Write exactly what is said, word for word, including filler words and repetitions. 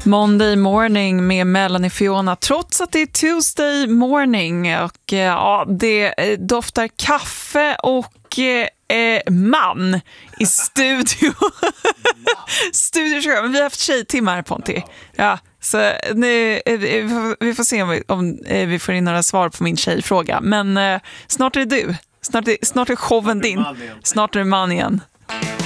Monday morning med Melanie Fiona, trots att det är Tuesday morning och ja, det doftar kaffe och eh, man i studio. Studio, men vi har haft tjejtimmar, Ponti. Ja, så nu, vi får se om vi, om vi får in några svar på min tjejfråga, men eh, snart är det du. Snart är, snart är showen din. Snart är det man igen.